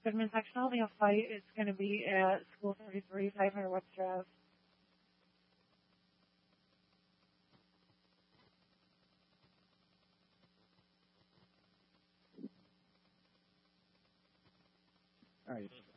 Goodman Sectional. The fight is going to be at School 33, 500 West Drive. All right.